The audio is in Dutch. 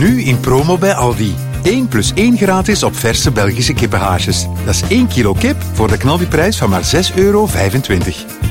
Nu in promo bij Aldi. 1 + 1 gratis op verse Belgische kippenhaasjes. Dat is 1 kilo kip voor de knaldiprijs van maar €6,25.